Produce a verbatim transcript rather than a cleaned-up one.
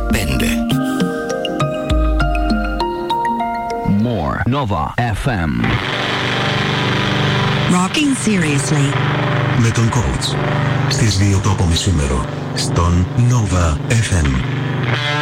πέντε. More Nova εφ εμ. Rocking seriously. Με τον coach στις δύο το απομισήμερο στον Nova εφ εμ.